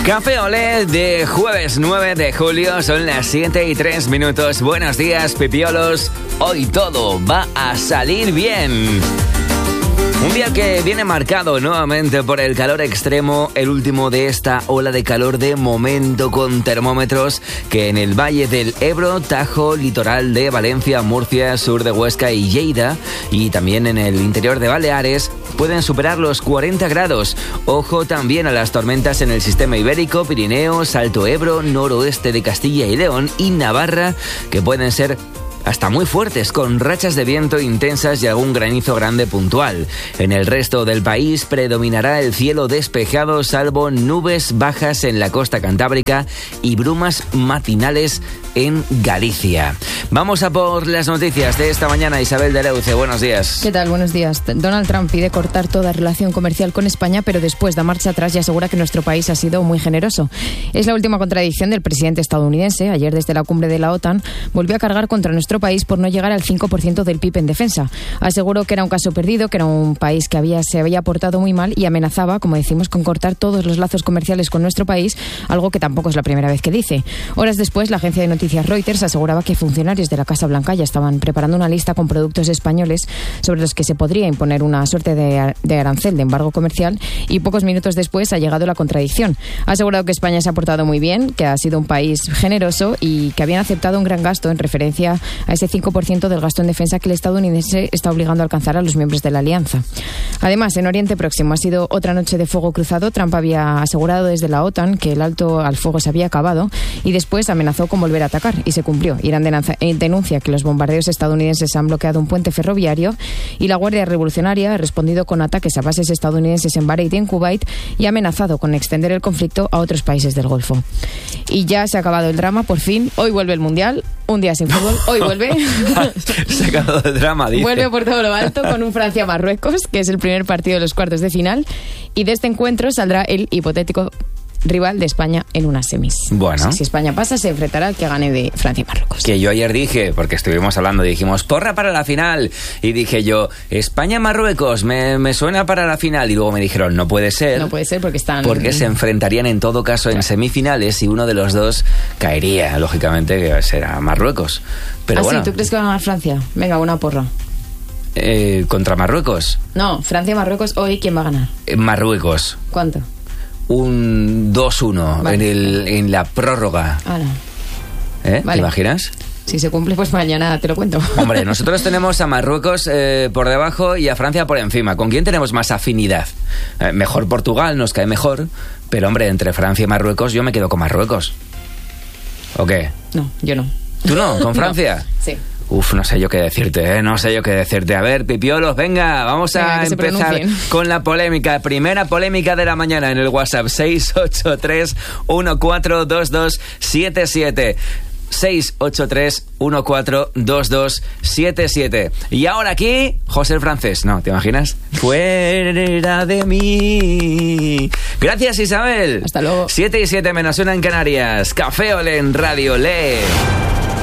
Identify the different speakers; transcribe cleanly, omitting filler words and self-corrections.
Speaker 1: Café Olé de jueves 9 de julio, son las 7:03. Buenos días, pipiolos. Hoy todo va a salir bien. Un día que viene marcado nuevamente por el calor extremo, el último de esta ola de calor de momento, con termómetros que en el Valle del Ebro, Tajo, litoral de Valencia, Murcia, sur de Huesca y Lleida, y también en el interior de Baleares, pueden superar los 40 grados. Ojo también a las tormentas en el sistema ibérico, Pirineos, Alto Ebro, noroeste de Castilla y León y Navarra, que pueden ser hasta muy fuertes, con rachas de viento intensas y algún granizo grande puntual. En el resto del país predominará el cielo despejado, salvo nubes bajas en la costa cantábrica y brumas matinales en Galicia. Vamos a por las noticias de esta mañana. Isabel de Leuce, buenos días.
Speaker 2: ¿Qué tal? Buenos días. Donald Trump pide cortar toda relación comercial con España, pero después da marcha atrás y asegura que nuestro país ha sido muy generoso. Es la última contradicción del presidente estadounidense. Ayer, desde la cumbre de la OTAN, volvió a cargar contra nuestro país por no llegar al 5% del PIB en defensa. Aseguró que era un caso perdido, que era un país que se había portado muy mal, y amenazaba, como decimos, con cortar todos los lazos comerciales con nuestro país, algo que tampoco es la primera vez que dice. Horas después, la agencia de noticias Reuters aseguraba que funcionarios de la Casa Blanca ya estaban preparando una lista con productos españoles sobre los que se podría imponer una suerte de arancel, de embargo comercial, y pocos minutos después ha llegado la contradicción. Ha asegurado que España se ha portado muy bien, que ha sido un país generoso y que habían aceptado un gran gasto en referencia a ese 5% del gasto en defensa que el estadounidense está obligando a alcanzar a los miembros de la alianza. Además, en Oriente Próximo ha sido otra noche de fuego cruzado. Trump había asegurado desde la OTAN que el alto al fuego se había acabado y después amenazó con volver a atacar, y se cumplió. Irán denuncia que los bombardeos estadounidenses han bloqueado un puente ferroviario, y la Guardia Revolucionaria ha respondido con ataques a bases estadounidenses en Bahrein y en Kuwait y ha amenazado con extender el conflicto a otros países del Golfo. Y ya se ha acabado el drama, por fin. Hoy vuelve el Mundial, un día sin fútbol. Hoy vuelve.
Speaker 1: Se ha acabado el drama, dice.
Speaker 2: Vuelve por todo lo alto con un Francia-Marruecos, que es el primer partido de los cuartos de final, y de este encuentro saldrá el hipotético rival de España en unas semis.
Speaker 1: Bueno.
Speaker 2: O sea, si España pasa, se enfrentará al que gane de Francia y Marruecos.
Speaker 1: Que yo ayer dije, porque estuvimos hablando, dijimos, porra para la final. Y dije yo, España-Marruecos, me suena para la final. Y luego me dijeron, no puede ser.
Speaker 2: No puede ser porque están...
Speaker 1: Porque se enfrentarían en todo caso en semifinales y uno de los dos caería, lógicamente, que será Marruecos. Pero bueno.
Speaker 2: ¿Tú crees que va a ganar Francia? Venga, una porra.
Speaker 1: ¿Contra Marruecos?
Speaker 2: No, Francia y Marruecos, hoy, ¿quién va a ganar?
Speaker 1: Marruecos.
Speaker 2: ¿Cuánto?
Speaker 1: Un 2-1
Speaker 2: vale.
Speaker 1: en la prórroga.
Speaker 2: Ah, no.
Speaker 1: Vale. ¿Te imaginas?
Speaker 2: Si se cumple, pues mañana te lo cuento.
Speaker 1: Hombre, nosotros tenemos a Marruecos por debajo y a Francia por encima. ¿Con quién tenemos más afinidad? Mejor Portugal, nos cae mejor. Pero, hombre, entre Francia y Marruecos, yo me quedo con Marruecos. ¿O qué?
Speaker 2: No, yo no.
Speaker 1: ¿Tú no? ¿Con Francia?
Speaker 2: No. Sí.
Speaker 1: Uf, no sé yo qué decirte, no sé yo qué decirte. A ver, pipiolos, venga, vamos a empezar con la polémica. Primera polémica de la mañana en el WhatsApp, 683-142277. 683-142277. Y ahora aquí, José el Francés. No, ¿te imaginas? Fuera de mí. Gracias, Isabel.
Speaker 2: Hasta luego.
Speaker 1: 7:07 -1 en Canarias. Café Olé en Radio Olé.